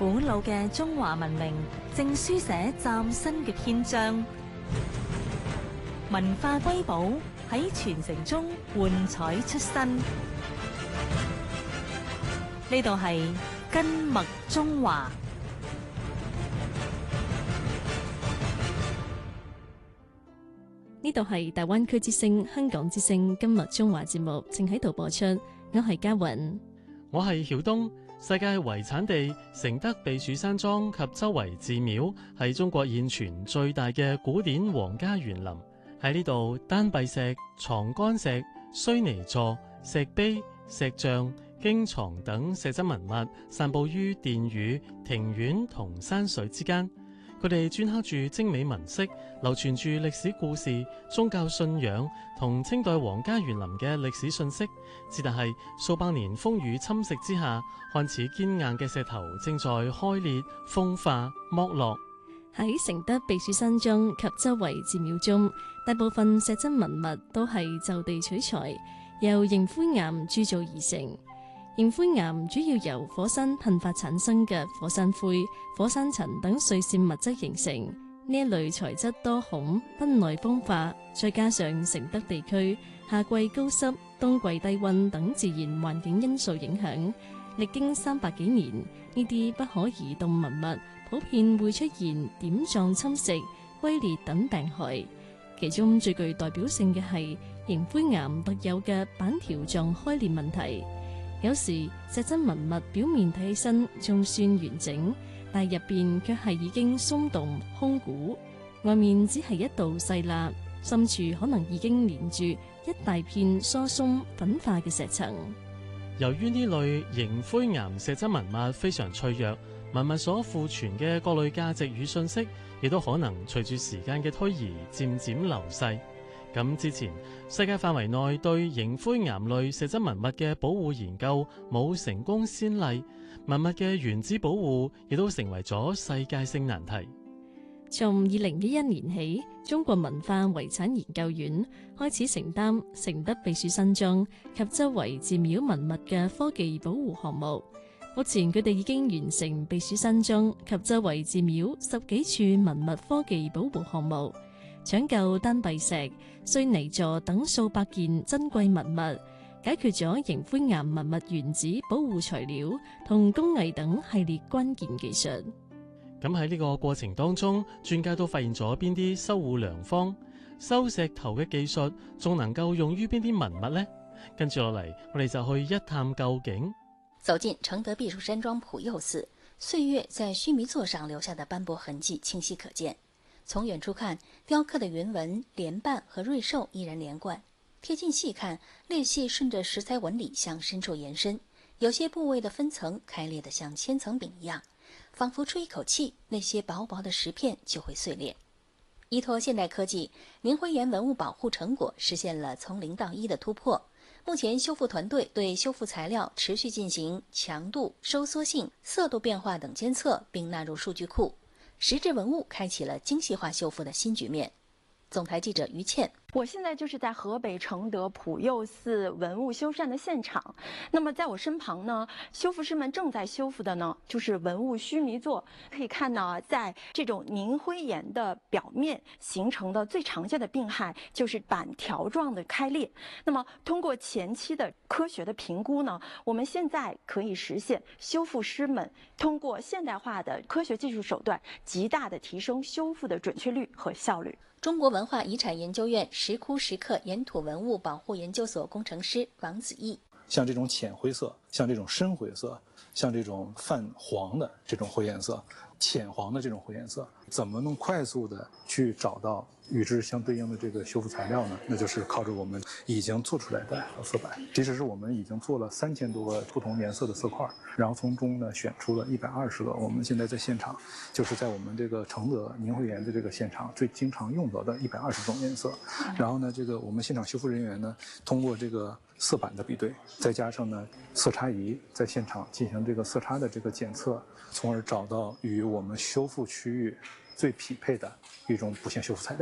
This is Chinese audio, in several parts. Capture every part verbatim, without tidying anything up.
古老嘅中華文明正書寫嶄新嘅篇章，文化瑰寶喺傳承中喚彩出新。呢度係根脈中華。 呢度係大灣區之聲、香港之聲根脈中華節目，正喺度播出。我係嘉雲， 我係曉東。世界遺產地承德避暑山莊及周圍寺廟係中國現存最大嘅古典皇家園林。喺呢度，丹陛石、床干石、須彌座、石碑、石像、經藏等石質文物散布於殿宇、庭院同山水之間。佢哋鐫刻住精美紋飾，流傳住歷史故事、宗教信仰同清代皇家園林嘅歷史信息。只但係數百年風雨侵蝕之下，看似堅硬嘅石頭正在開裂、風化、剝落。 喺承德避暑山莊及周圍寺廟中，大部分石質文物都係就地取材，由凝灰岩鑄造而成。凝灰岩主要由火山噴發產生嘅火山灰、火山塵等碎屑物質形成。呢一類材質多孔，不耐風化，再加上承德地區夏季高濕、冬季低溫等自然環境因素影響，歷經三百幾年，呢啲不可移動文物普遍會出現點狀侵蝕、龜裂等病害。其中最具代表性嘅係凝灰岩特有嘅板條狀開裂問題。有時石質文物表面睇起身仲算完整，但入邊卻係已經鬆動空鼓，外面只係一道細罅，深處可能已經連住一大片疏鬆粉化嘅石層。 由於呢類凝灰岩石質文物非常脆弱，文物所庫存嘅各類價值與信息，亦都可能隨住時間嘅推移漸漸流逝。咁之前，世界範圍內對凝灰岩類石質文物嘅保護研究冇成功先例，文物嘅原址保護亦都成為咗世界性難題。 從二零一一年起，中國文化遺產研究院開始承擔承德避暑山莊及周圍寺廟文物嘅科技保護項目。目前佢哋已經完成避暑山莊及周圍寺廟十幾處文物科技保護項目，搶救丹陛石、須彌座等數百件珍貴文物，解決咗凝灰岩文物原址保護材料同工藝等系列關鍵技術。 咁喺呢個過程當中，專家都發現咗邊啲修護良方，收石頭嘅技術仲能夠用於邊啲文物呢？跟住落嚟，我哋就去一探究竟。 走進承德避暑山莊普佑寺，歲月在須彌座上留下的斑駁痕迹清晰可見。從遠處看，雕刻的雲紋、蓮瓣和瑞獸依然連貫；貼近細看，裂隙順着石材紋理向深處延伸，有些部位的分層開裂得像千層餅一樣，仿佛出一口氣，那些薄薄的石片就會碎裂。依託現代科技，凝灰岩文物保護成果實現了從零到一的突破。目前修復團隊對修復材料持續進行強度、收縮性、色度變化等監測，並納入數據庫。石質文物開啟了精細化修復的新局面。總台記者於倩， 我現在就是在河北承德普佑寺文物修繕的現場。那麼在我身旁呢，修復師們正在修復的呢，就是文物須彌座。可以看到，在這種凝灰岩的表面形成的最常見的病害就是板條狀的開裂。那麼通過前期的科學的評估呢，我們現在可以實現修復師們通過現代化的科學技術手段，極大的提升修復的準確率和效率。 中國文化遺產研究院石窟石刻岩土文物保護研究所工程師王子毅， 像這種淺灰色，像這種深灰色，像這種泛黃的這種灰顏色，淺黃的這種灰顏色，怎麼能快速的去找到與之相對應的這個修復材料呢？那就是靠着我們已經做出來的色板。其實是我們已經做了三千多個不同顏色的色塊，然後從中呢選出了一百二十個。我們現在在現場，就是在我們這個承德凝灰岩的這個現場最經常用到的一百二十種顏色。然後呢，這個我們現場修復人員呢，通過這個色板的比對，再加上呢色差儀在現場進行這個色差的這個檢測，從而找到與我們修復區域最匹配的一種補現修復材料。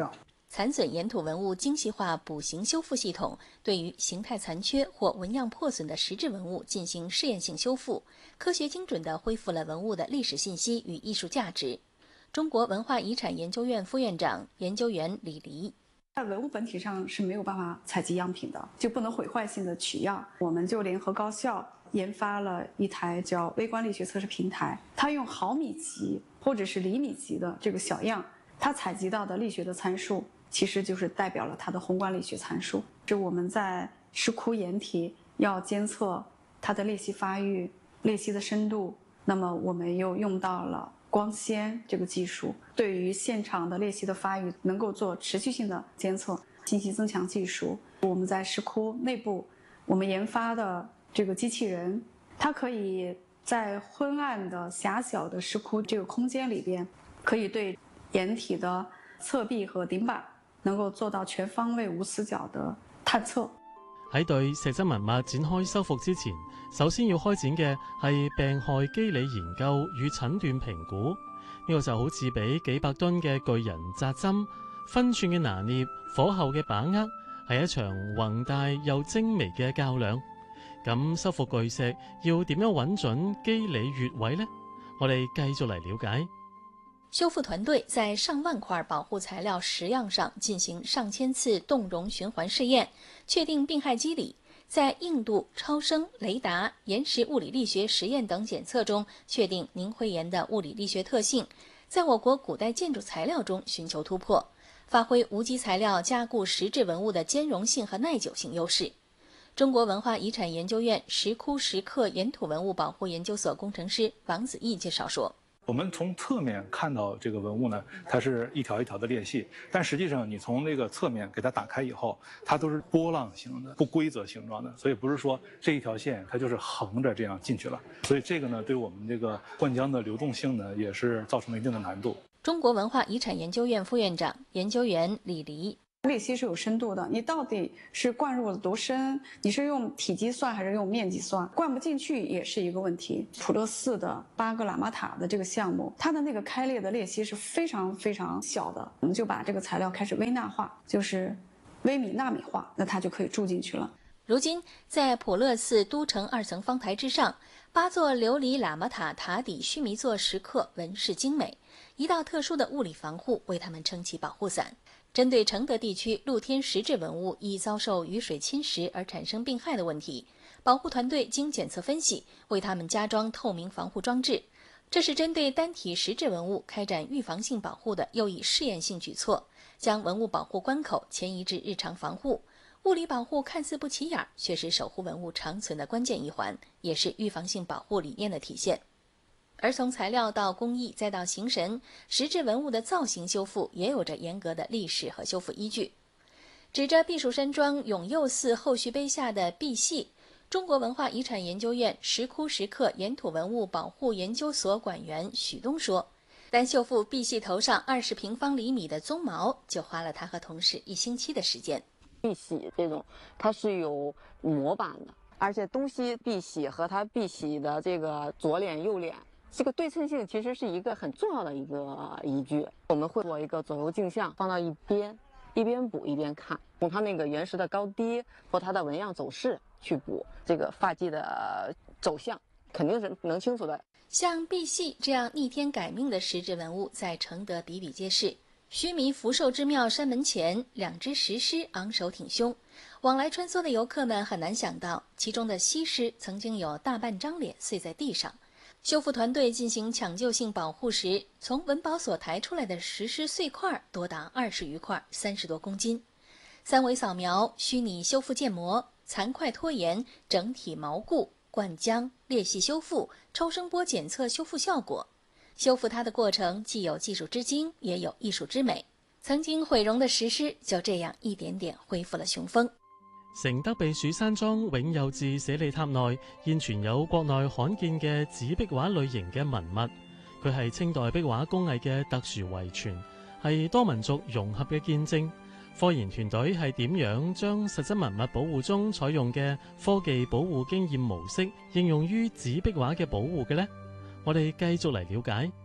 残损岩土文物精细化补形修复系统对于形态残缺或纹样破损的石质文物进行试验性修复，科学精准地恢复了文物的历史信息与艺术价值。中国文化遗产研究院副院长、研究员李黎： 在文物本体上是没有办法采集样品的，就不能毁坏性的取样。我们就联合高校研发了一台叫微观力学测试平台，它用毫米级或者是厘米级的这个小样，它采集到的力学的参数，其实就是代表了它的宏观力学参数。是我们在石窟岩体要监测它的裂隙发育、裂隙的深度，那么我们又用到了光纤这个技术，对于现场的裂隙的发育能够做持续性的监测。信息增强技术，我们在石窟内部我们研发的这个机器人，它可以在昏暗的狭小的石窟这个空间里边，可以对岩体的侧壁和頂板能夠做到全方位無死角的探測。 喺對石質文物展開修復之前，首先要開展嘅係病害機理研究與診斷評估。呢、這個就好似俾幾百噸嘅巨人扎針，分寸嘅拿捏、火候嘅把握，係一場宏大又精微嘅較量。咁修復巨石要點樣揾準機理穴位呢？我哋繼續嚟了解。 修复团队在上万块保护材料石样上进行上千次动容循环试验，确定病害机理。在硬度、超声、雷达、岩石物理力学实验等检测中，确定凝灰岩的物理力学特性。在我国古代建筑材料中寻求突破，发挥无机材料加固石质文物的兼容性和耐久性优势。中国文化遗产研究院石窟石刻岩土文物保护研究所工程师王子毅介绍说， 我们从侧面看到这个文物呢，它是一条一条的裂隙，但实际上你从那个侧面给它打开以后，它都是波浪形的、不规则形状的，所以不是说这一条线它就是横着这样进去了。所以这个呢，对我们这个灌浆的流动性呢，也是造成了一定的难度。 中国文化遗产研究院副院长、研究员李黎。 裂隙是有深度的，你到底是灌入了多深？你是用体积算还是用面积算？灌不进去也是一个问题。普勒寺的八个喇嘛塔的这个项目，它的那个开裂的裂隙是非常非常小的，我们就把这个材料开始微纳化，就是微米纳米化，那它就可以注进去了。 如今，在普勒寺都城二层方台之上，八座琉璃喇嘛塔塔底须弥座石刻纹饰精美，一道特殊的物理防护为它们撑起保护伞。针对承德地区露天石质文物易遭受雨水侵蚀而产生病害的问题，保护团队经检测分析，为它们加装透明防护装置。这是针对单体石质文物开展预防性保护的又一试验性举措，将文物保护关口迁移至日常防护。物理保护看似不起眼，却是守护文物长存的关键一环，也是预防性保护理念的体现。而从材料到工艺再到形神，石质文物的造型修复也有着严格的历史和修复依据。指着避暑山庄永佑寺后续碑下的壁隙，中国文化遗产研究院石窟石刻岩土文物保护研究所馆员许东说，单修复壁隙头上二十平方厘米的鬃毛，就花了他和同事一星期的时间。 碧玺这种它是有模板的，而且东西碧玺和它碧玺的这个左脸右脸，这个对称性其实是一个很重要的一个依据。我们会做一个左右镜像放到一边，一边补一边看，从它那个原石的高低和它的纹样走势去补这个发髻的走向，肯定是能清楚的。 像碧玺这样逆天改命的石质文物在承德比比皆是。须弥福寿之庙山门前，两只石狮昂首挺胸，往来穿梭的游客们很难想到，其中的西狮曾经有大半张脸碎在地上。修复团队进行抢救性保护时，从文保所抬出来的石狮碎块多达二十余块，三十多公斤。三维扫描、虚拟修复建模、残块拖延、整体锚固、灌浆、裂隙修复、超声波检测修复效果。修复它的过程既有技术之精，也有艺术之美。曾经毁容的石狮就这样一点点恢復了雄風。 承德避暑山莊永佑寺舍利塔內現存有國內罕見嘅紙壁畫類型嘅文物，佢係清代壁畫工藝嘅特殊遺傳，係多民族融合嘅見證。科研團隊係點樣將實質文物保護中採用嘅科技保護經驗模式應用於紙壁畫嘅保護嘅呢？我哋繼續嚟了解。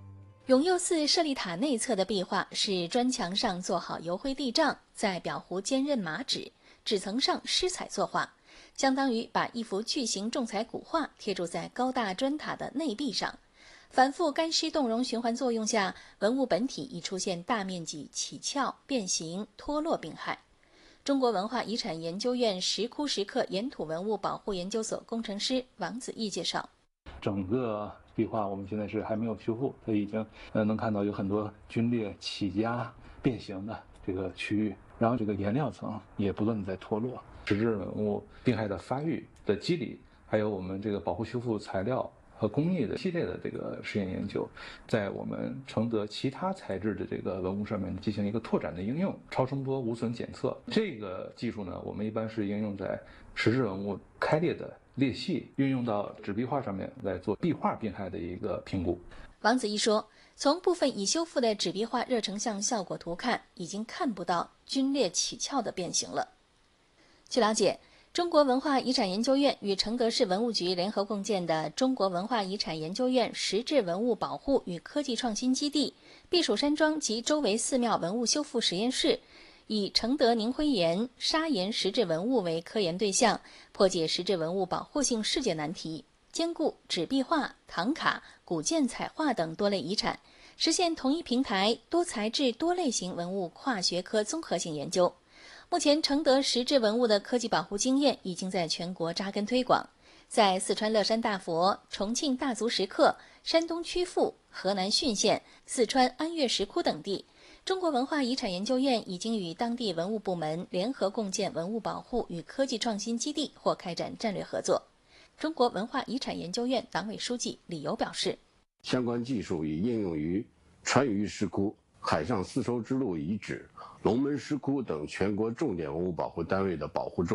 永佑寺舍利塔内侧的壁画是砖墙上做好油灰地障，在裱糊坚韧麻纸，纸层上施彩作画，相当于把一幅巨型重彩古画贴筑在高大砖塔的内壁上。反复干湿冻融循环作用下，文物本体已出现大面积起翘、变形、脱落病害。中国文化遗产研究院石窟石刻岩土文物保护研究所工程师王子义介绍， 整个壁画我们现在是还没有修复，它已经呃能看到有很多皲裂、起夹、变形的这个区域，然后这个颜料层也不断的在脱落。石质文物病害的发育的机理，还有我们这个保护修复材料和工艺的系列的这个实验研究，在我们承德其他材质的这个文物上面进行一个拓展的应用，超声波无损检测。这个技术呢，我们一般是应用在石质文物开裂的裂隙，运用到纸壁画上面来做壁画病害的一个评估。 王子义说，从部分已修复的纸壁画热成像效果图看，已经看不到皲裂起翘的变形了。据了解，中国文化遗产研究院与承德市文物局联合共建的中国文化遗产研究院石质文物保护与科技创新基地、避暑山庄及周围寺庙文物修复实验室，以承德凝灰岩、砂岩石质文物为科研对象，破解石质文物保护性世界难题，兼顾纸壁画、唐卡、古建彩画等多类遗产，实现同一平台多材质多类型文物跨学科综合性研究。目前，承德石质文物的科技保护经验已经在全国扎根推广，在四川乐山大佛、重庆大足石刻、山东曲阜、河南浚县、四川安岳石窟等地，中国文化遗产研究院已经与当地文物部门联合共建文物保护与科技创新基地或开展战略合作。中国文化遗产研究院党委书记李游表示， 相关技术已应用于川渝石窟、海上丝绸之路遗址、龙门石窟等全国重点文物保护单位的保护中。